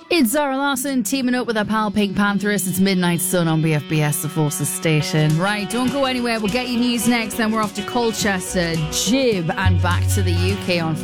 It's Zara Lawson teaming up with our pal Pink Pantheress. It's Midnight Sun on BFBS, the Forces station. Right, don't go anywhere. We'll get you news next. Then we're off to Colchester, Jib, and back to the UK on